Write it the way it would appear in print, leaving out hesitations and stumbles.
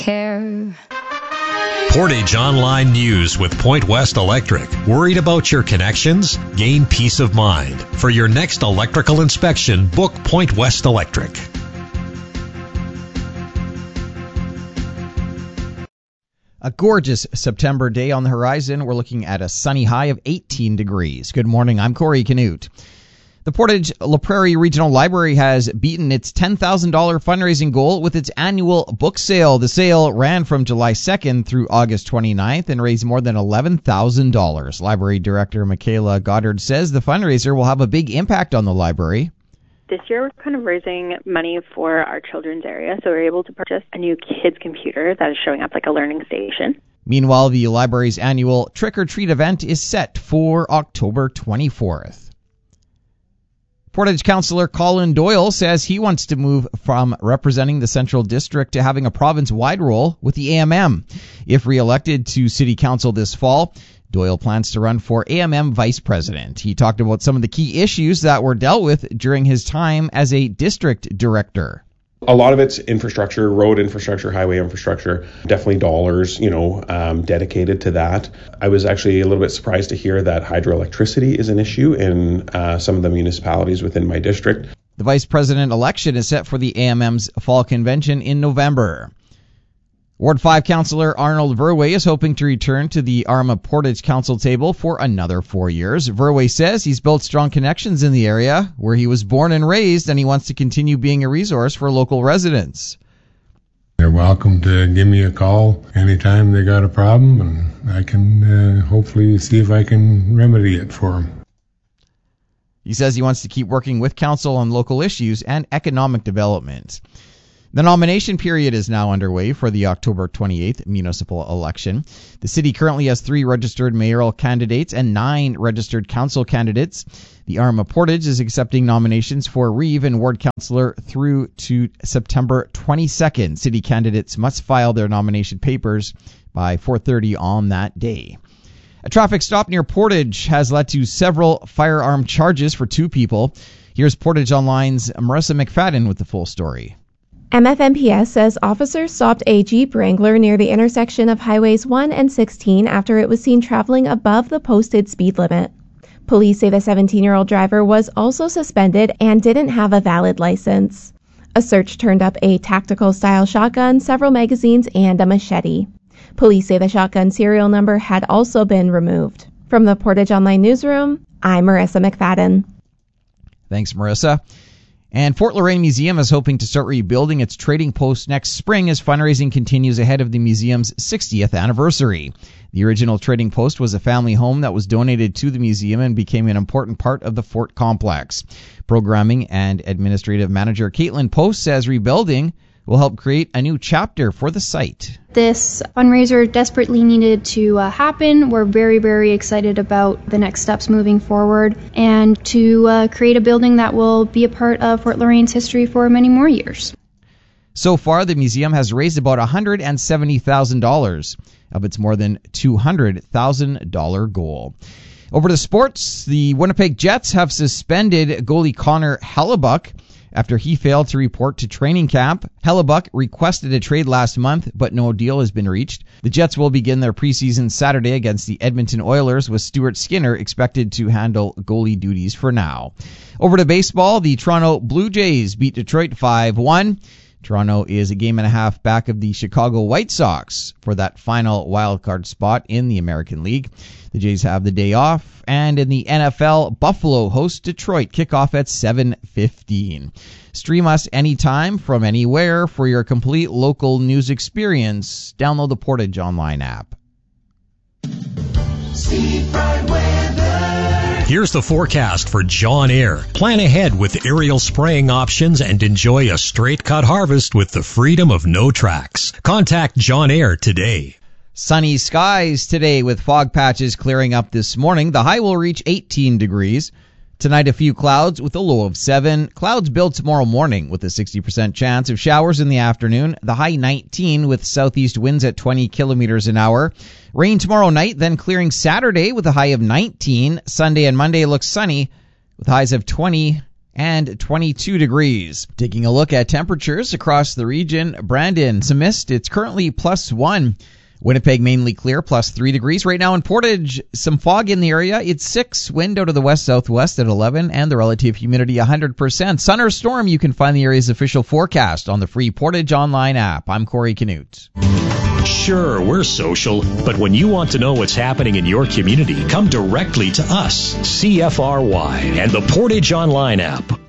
care. Portage Online News with Point West Electric. Worried about your connections? Gain peace of mind. For your next electrical inspection, book Point West Electric. A gorgeous September day on the horizon. We're looking at a sunny high of 18 degrees. Good morning. I'm Corey Canute. The Portage La Prairie Regional Library has beaten its $10,000 fundraising goal with its annual book sale. The sale ran from July 2nd through August 29th and raised more than $11,000. Library Director Michaela Goddard says the fundraiser will have a big impact on the library. This year, we're kind of raising money for our children's area, so we're able to purchase a new kids computer that is showing up like a learning station. Meanwhile, the library's annual trick-or-treat event is set for October 24th. Portage Councillor Colin Doyle says he wants to move from representing the Central District to having a province-wide role with the AMM. If re-elected to City Council this fall, Doyle plans to run for AMM Vice President. He talked about some of the key issues that were dealt with during his time as a district director. A lot of it's infrastructure, road infrastructure, highway infrastructure, definitely dollars, dedicated to that. I was actually a little bit surprised to hear that hydroelectricity is an issue in some of the municipalities within my district. The vice president election is set for the AMM's fall convention in November. Ward 5 Councillor Arnold Verwey is hoping to return to the Arma Portage Council table for another 4 years. Verwey says he's built strong connections in the area where he was born and raised, and he wants to continue being a resource for local residents. They're welcome to give me a call anytime they got a problem, and I can hopefully see if I can remedy it for them. He says he wants to keep working with council on local issues and economic development. The nomination period is now underway for the October 28th municipal election. The city currently has 3 registered mayoral candidates and 9 registered council candidates. The Arma Portage is accepting nominations for Reeve and ward councillor through to September 22nd. City candidates must file their nomination papers by 4:30 on that day. A traffic stop near Portage has led to several firearm charges for 2 people. Here's Portage Online's Marissa McFadden with the full story. MFMPS says officers stopped a Jeep Wrangler near the intersection of Highways 1 and 16 after it was seen traveling above the posted speed limit. Police say the 17-year-old driver was also suspended and didn't have a valid license. A search turned up a tactical-style shotgun, several magazines, and a machete. Police say the shotgun serial number had also been removed. From the Portage Online Newsroom, I'm Marissa McFadden. Thanks, Marissa. And Fort Loraine Museum is hoping to start rebuilding its trading post next spring as fundraising continues ahead of the museum's 60th anniversary. The original trading post was a family home that was donated to the museum and became an important part of the fort complex. Programming and administrative manager Caitlin Post says rebuilding will help create a new chapter for the site. This fundraiser desperately needed to happen. We're very, very excited about the next steps moving forward and to create a building that will be a part of Fort Loraine's history for many more years. So far, the museum has raised about $170,000 of its more than $200,000 goal. Over to sports, the Winnipeg Jets have suspended goalie Connor Hellebuyck after he failed to report to training camp. Hellebuyck requested a trade last month, but no deal has been reached. The Jets will begin their preseason Saturday against the Edmonton Oilers, with Stuart Skinner expected to handle goalie duties for now. Over to baseball, the Toronto Blue Jays beat Detroit 5-1. Toronto is a game and a half back of the Chicago White Sox for that final wildcard spot in the American League. The Jays have the day off, and in the NFL, Buffalo hosts Detroit. Kickoff at 7:15. Stream us anytime from anywhere for your complete local news experience. Download the Portage Online app. Here's the forecast for John Eyre. Plan ahead with aerial spraying options and enjoy a straight cut harvest with the freedom of no tracks. Contact John Eyre today. Sunny skies today with fog patches clearing up this morning. The high will reach 18 degrees. Tonight, a few clouds with a low of 7. Clouds build tomorrow morning with a 60% chance of showers in the afternoon. The high 19 with southeast winds at 20 kilometers an hour. Rain tomorrow night, then clearing Saturday with a high of 19. Sunday and Monday looks sunny with highs of 20 and 22 degrees. Taking a look at temperatures across the region, Brandon, some mist, it's currently +1. Winnipeg, mainly clear, +3 degrees. Right now in Portage, some fog in the area. It's 6, wind out of the west-southwest at 11, and the relative humidity 100%. Sun or storm, you can find the area's official forecast on the free Portage Online app. I'm Corey Canute. Sure, we're social, but when you want to know what's happening in your community, come directly to us, CFRY, and the Portage Online app.